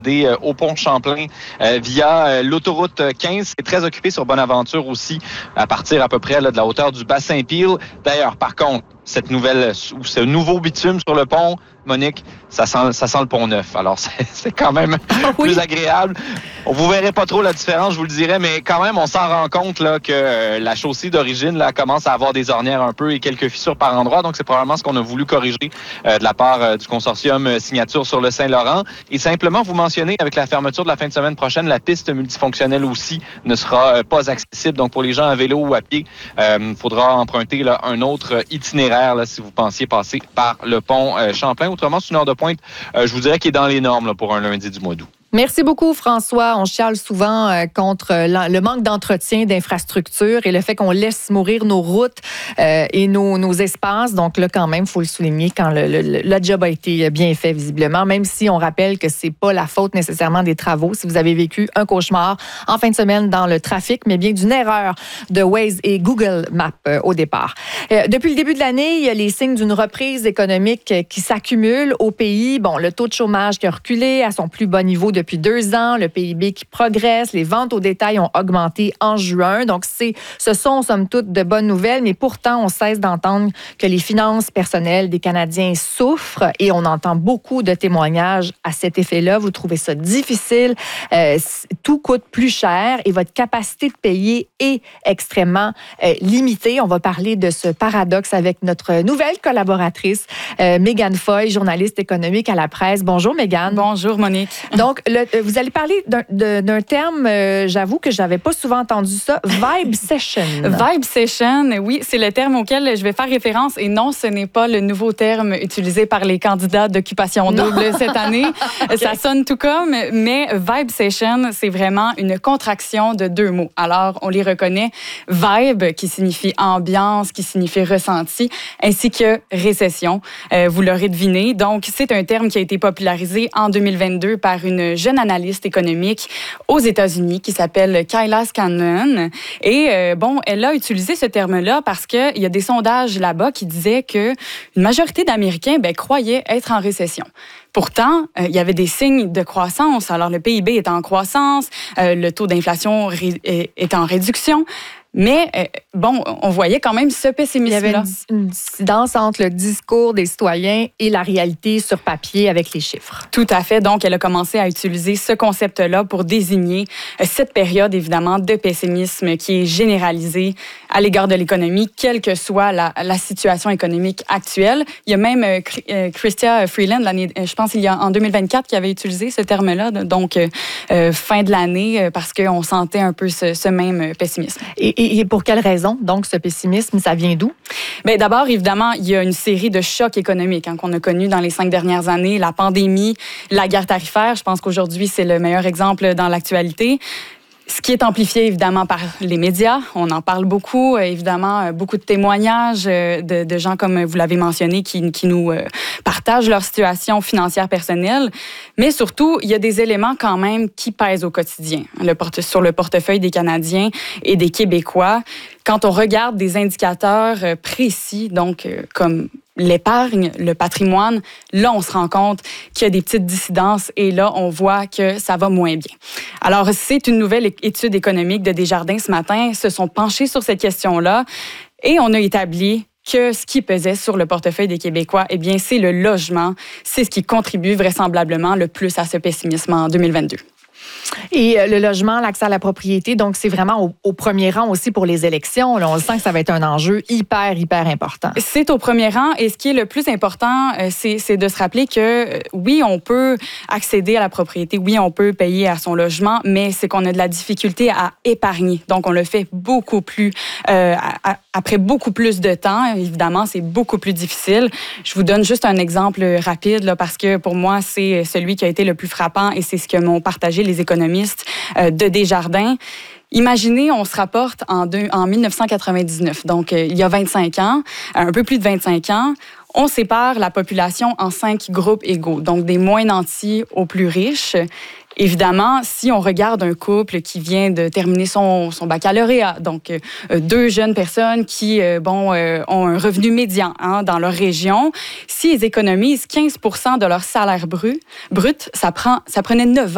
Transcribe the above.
au pont Champlain via l'autoroute 15. C'est très occupé sur Bonaventure aussi, à partir à peu près là, de la hauteur du Bas-Saint-Peel. D'ailleurs, par contre, ce nouveau bitume sur le pont, Monique, ça sent le pont neuf. Alors, c'est quand même plus agréable. Vous verrez pas trop la différence, je vous le dirais, mais quand même, on s'en rend compte là, que la chaussée d'origine là, commence à avoir des ornières un peu et quelques fissures par endroit. Donc, c'est probablement ce qu'on a voulu corriger de la part du consortium Signature sur le Saint-Laurent. Et simplement, vous mentionnez, avec la fermeture de la fin de semaine prochaine, la piste multifonctionnelle aussi ne sera pas accessible. Donc, pour les gens à vélo ou à pied, il faudra emprunter là, un autre itinéraire là, si vous pensiez passer par le pont Champlain. Autrement, c'est une heure de pointe, je vous dirais, qui est dans les normes là, pour un lundi du mois d'août. Merci beaucoup, François. On chiale souvent contre le manque d'entretien d'infrastructures et le fait qu'on laisse mourir nos routes et nos espaces. Donc là, quand même, il faut le souligner quand le job a été bien fait, visiblement, même si on rappelle que c'est pas la faute nécessairement des travaux. Si vous avez vécu un cauchemar en fin de semaine dans le trafic, mais bien d'une erreur de Waze et Google Maps au départ. Depuis le début de l'année, il y a les signes d'une reprise économique qui s'accumulent au pays. Bon, le taux de chômage qui a reculé à son plus bas niveau depuis 2 ans, le PIB qui progresse, les ventes au détail ont augmenté en juin. Donc, ce sont, somme toute, de bonnes nouvelles, mais pourtant, on cesse d'entendre que les finances personnelles des Canadiens souffrent et on entend beaucoup de témoignages à cet effet-là. Vous trouvez ça difficile, tout coûte plus cher et votre capacité de payer est extrêmement limitée. On va parler de ce paradoxe avec notre nouvelle collaboratrice, Mégane Foy, journaliste économique à la presse. Bonjour, Mégane. Bonjour, Monique. Donc, vous allez parler d'un terme, j'avoue que je n'avais pas souvent entendu ça, Vibe Session. Vibe Session, oui, c'est le terme auquel je vais faire référence. Et non, ce n'est pas le nouveau terme utilisé par les candidats d'occupation double cette année. Okay. Ça sonne tout comme, mais Vibe Session, c'est vraiment une contraction de 2 mots. Alors, on les reconnaît. Vibe, qui signifie ambiance, qui signifie ressenti, ainsi que récession. Vous l'aurez deviné. Donc, c'est un terme qui a été popularisé en 2022 par une jeune analyste économique aux États-Unis qui s'appelle Kyla Scanlon. Et elle a utilisé ce terme-là parce qu'il y a des sondages là-bas qui disaient qu'une majorité d'Américains croyaient être en récession. Pourtant, il y avait des signes de croissance. Alors, le PIB est en croissance, le taux d'inflation est en réduction. Mais, on voyait quand même ce pessimisme-là. Il y avait une dissidence entre le discours des citoyens et la réalité sur papier avec les chiffres. Tout à fait. Donc, elle a commencé à utiliser ce concept-là pour désigner cette période, évidemment, de pessimisme qui est généralisée à l'égard de l'économie, quelle que soit la situation économique actuelle. Il y a même Chrystia Freeland, je pense en 2024, qui avait utilisé ce terme-là, donc fin de l'année, parce qu'on sentait un peu ce même pessimisme. Et pour quelle raison, donc, ce pessimisme, ça vient d'où? Bien, d'abord, évidemment, il y a une série de chocs économiques qu'on a connus dans les 5 dernières années. La pandémie, la guerre tarifaire, je pense qu'aujourd'hui, c'est le meilleur exemple dans l'actualité. Ce qui est amplifié, évidemment, par les médias. On en parle beaucoup, évidemment, beaucoup de témoignages de gens, comme vous l'avez mentionné, qui nous partagent leur situation financière personnelle. Mais surtout, il y a des éléments quand même qui pèsent au quotidien sur le portefeuille des Canadiens et des Québécois. Quand on regarde des indicateurs précis, donc comme l'épargne, le patrimoine, là, on se rend compte qu'il y a des petites dissidences et là, on voit que ça va moins bien. Alors, c'est une nouvelle étude économique de Desjardins ce matin, se sont penchés sur cette question-là et on a établi que ce qui pesait sur le portefeuille des Québécois, eh bien, c'est le logement. C'est ce qui contribue vraisemblablement le plus à ce pessimisme en 2022. Et le logement, l'accès à la propriété, donc c'est vraiment au premier rang aussi pour les élections. Là, on sent que ça va être un enjeu hyper important. C'est au premier rang et ce qui est le plus important, c'est de se rappeler que oui, on peut accéder à la propriété, oui, on peut payer à son logement, mais c'est qu'on a de la difficulté à épargner. Donc, on le fait beaucoup plus, après beaucoup plus de temps. Évidemment, c'est beaucoup plus difficile. Je vous donne juste un exemple rapide là, parce que pour moi, c'est celui qui a été le plus frappant et c'est ce que m'ont partagé les économistes de Desjardins. Imaginez, on se rapporte en 1999, donc il y a 25 ans, un peu plus de 25 ans, on sépare la population en 5 groupes égaux, donc des moins nantis aux plus riches. Évidemment, si on regarde un couple qui vient de terminer son baccalauréat, donc 2 jeunes personnes qui ont un revenu médian dans leur région, s'ils économisent 15% de leur salaire brut, ça prenait 9 ans